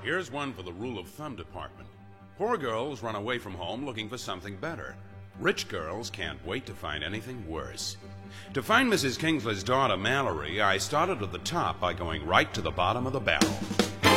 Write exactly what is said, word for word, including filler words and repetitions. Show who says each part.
Speaker 1: Here's one for the rule of thumb department. Poor girls run away from home looking for something better. Rich girls can't wait to find anything worse. To find Missus Kingsley's daughter, Mallory, I started at the top by going right to the bottom of the barrel.